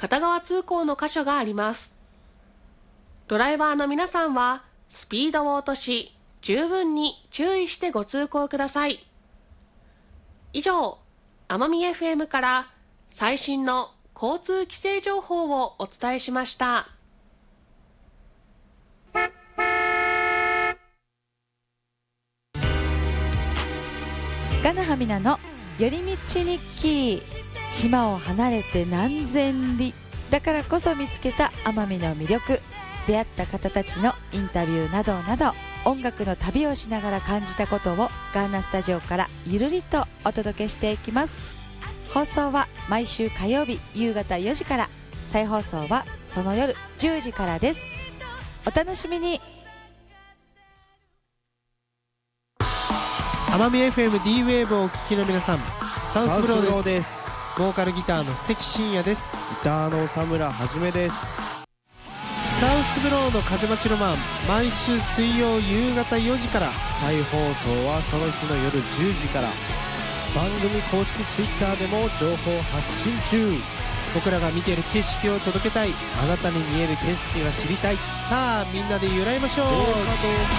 片側通行の箇所があります。ドライバーの皆さんはスピードを落とし、十分に注意してご通行ください。以上、奄美 FM から最新の交通規制情報をお伝えしました。 ガナハミナの寄り道日記。島を離れて何千里だからこそ見つけた奄美の魅力、出会った方たちのインタビューなどなど、音楽の旅をしながら感じたことをガーナスタジオからゆるりとお届けしていきます。放送は毎週火曜日夕方4時から、再放送はその夜10時からです。お楽しみに。 奄美 FM D ウェーブをお聞きの皆さん、サウスブローです。ボーカルギターの関真也です。 ギターの佐村はじめです。 サウスブローの風待ちロマン、毎週水曜夕方4時から、 再放送はその日の夜10時から。番組公式ツイッターでも情報発信中。 僕らが見ている景色を届けたい、 あなたに見える景色が知りたい。 さあみんなで揺らいましょう。